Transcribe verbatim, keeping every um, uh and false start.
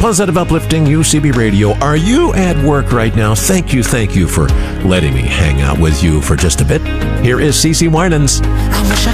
Positive, uplifting U C B Radio. Are you at work right now? Thank you, thank you for letting me hang out with you for just a bit. Here is CeCe Winans. I wish I